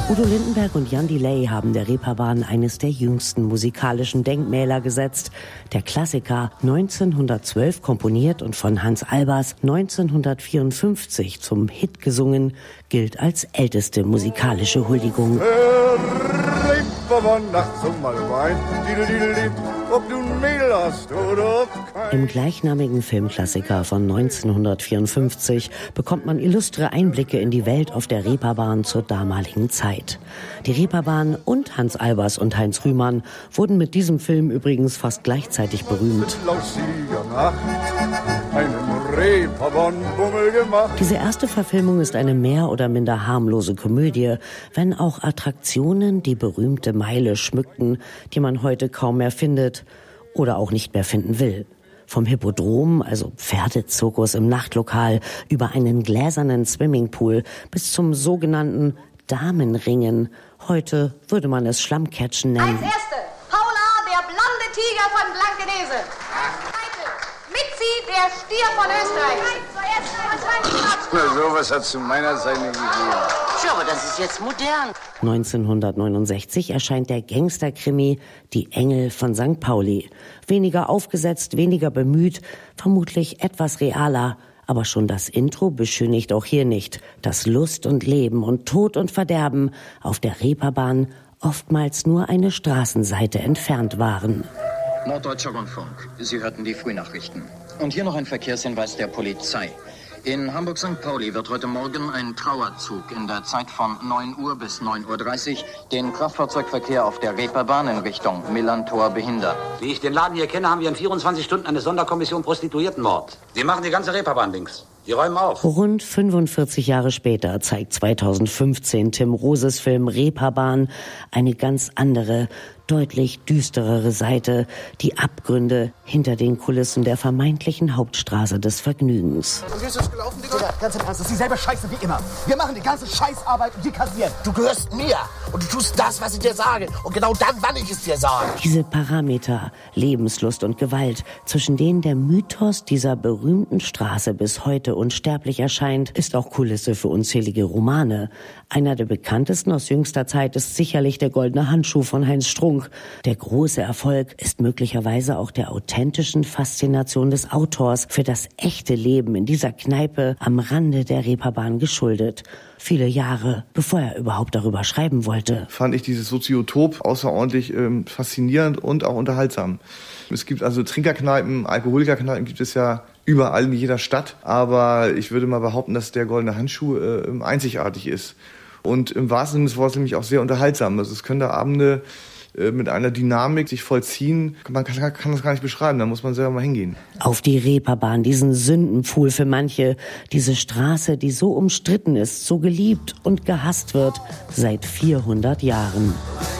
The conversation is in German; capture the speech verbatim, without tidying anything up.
Udo Lindenberg und Jan Delay haben der Reeperbahn eines der jüngsten musikalischen Denkmäler gesetzt. Der Klassiker, neunzehnhundertzwölf komponiert und von Hans Albers neunzehnhundertvierundfünfzig zum Hit gesungen, gilt als älteste musikalische Huldigung. Ob du ein Mädel hast oder kein. Im gleichnamigen Filmklassiker von neunzehnhundertvierundfünfzig bekommt man illustre Einblicke in die Welt auf der Reeperbahn zur damaligen Zeit. Die Reeperbahn und Hans Albers und Heinz Rühmann wurden mit diesem Film übrigens fast gleichzeitig berühmt. Diese erste Verfilmung ist eine mehr oder minder harmlose Komödie, wenn auch Attraktionen die berühmte Meile schmückten, die man heute kaum mehr findet oder auch nicht mehr finden will. Vom Hippodrom, also Pferdezirkus im Nachtlokal, über einen gläsernen Swimmingpool bis zum sogenannten Damenringen. Heute würde man es Schlammcatchen nennen. Als Erste, Paula, der blonde Tiger von Blankenese. Mitzi, der Stier von Österreich. Na, sowas hat es zu meiner Zeit nicht gegeben. Tja, aber das ist jetzt modern. neunzehnhundertneunundsechzig erscheint der Gangsterkrimi Die Engel von Sankt Pauli. Weniger aufgesetzt, weniger bemüht, vermutlich etwas realer. Aber schon das Intro beschönigt auch hier nicht, dass Lust und Leben und Tod und Verderben auf der Reeperbahn oftmals nur eine Straßenseite entfernt waren. Norddeutscher Rundfunk. Sie hörten die Frühnachrichten. Und hier noch ein Verkehrshinweis der Polizei. In Hamburg-Sankt Pauli wird heute Morgen ein Trauerzug in der Zeit von neun Uhr bis neun Uhr dreißig den Kraftfahrzeugverkehr auf der Reeperbahn in Richtung Millantor behindern. Wie ich den Laden hier kenne, haben wir in vierundzwanzig Stunden eine Sonderkommission Prostituiertenmord. Die machen die ganze Reeperbahn links. Die räumen auf. Rund fünfundvierzig Jahre später zeigt zweitausendfünfzehn Tim Roses Film Reeperbahn eine ganz andere, deutlich düsterere Seite, die Abgründe hinter den Kulissen der vermeintlichen Hauptstraße des Vergnügens. Und wie ist das gelaufen, Digga? Digga, ganz im Ernst, das ist dieselbe Scheiße wie immer. Wir machen die ganze Scheißarbeit und die kassieren. Du gehörst mir und du tust das, was ich dir sage. Und genau dann, wann ich es dir sage. Diese Parameter, Lebenslust und Gewalt, zwischen denen der Mythos dieser berühmten Straße bis heute unsterblich erscheint, ist auch Kulisse für unzählige Romane. Einer der bekanntesten aus jüngster Zeit ist sicherlich Der goldene Handschuh von Heinz Strunk. Der große Erfolg ist möglicherweise auch der authentischen Faszination des Autors für das echte Leben in dieser Kneipe am Rande der Reeperbahn geschuldet. Viele Jahre, bevor er überhaupt darüber schreiben wollte. Fand ich dieses Soziotop außerordentlich ähm, faszinierend und auch unterhaltsam. Es gibt also Trinkerkneipen, Alkoholikerkneipen gibt es ja überall in jeder Stadt. Aber ich würde mal behaupten, dass der goldene Handschuh äh, einzigartig ist. Und im wahrsten Sinne des Wortes nämlich auch sehr unterhaltsam. Also es können da Abende mit einer Dynamik sich vollziehen, man kann, kann das gar nicht beschreiben, da muss man selber mal hingehen. Auf die Reeperbahn, diesen Sündenpfuhl für manche, diese Straße, die so umstritten ist, so geliebt und gehasst wird, seit vierhundert Jahren.